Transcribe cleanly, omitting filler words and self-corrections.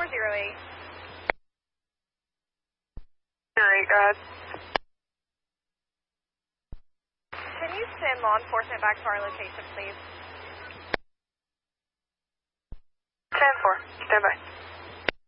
408. 08, go ahead. Can you send law enforcement back to our location, please? 10-4, stand by.